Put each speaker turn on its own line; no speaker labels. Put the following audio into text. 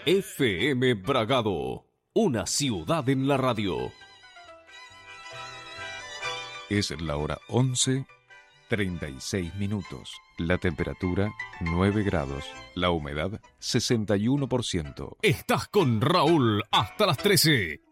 FM Bragado, una ciudad en la radio.
Es la hora 11:36. La temperatura 9 grados. La humedad 61%.
Estás con Raúl hasta las 13.